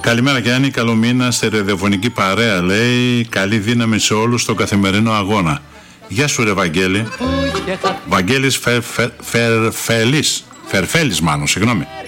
Καλημέρα Γιάννη, καλό μήνα στη ραδιοφωνική παρέα, λέει. Καλή δύναμη σε όλους στο καθημερινό αγώνα. Γεια σου ρε Βαγγέλη. Βαγγέλης Φερφέλης μάλλον, συγγνώμη.